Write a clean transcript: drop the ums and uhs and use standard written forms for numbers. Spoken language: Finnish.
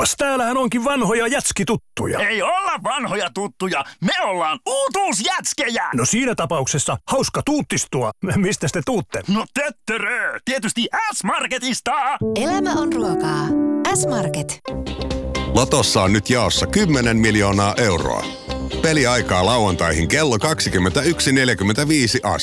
Kas täällähän onkin vanhoja jätskituttuja. Ei olla vanhoja tuttuja, me ollaan uutuusjätskejä! No siinä tapauksessa hauska tuuttistua. Mistä te tuutte? No töttörö, tietysti S-Marketista! Elämä on ruokaa. S-Market. Lotossa on nyt jaossa 10 miljoonaa euroa. Peliaikaa lauantaihin kello 21.45 asti.